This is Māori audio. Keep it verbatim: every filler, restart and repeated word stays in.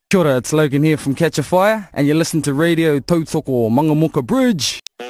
Kia ora, it's Logan here from Catch a Fire, and you listen to Radio Tautoko Mangamuka Bridge.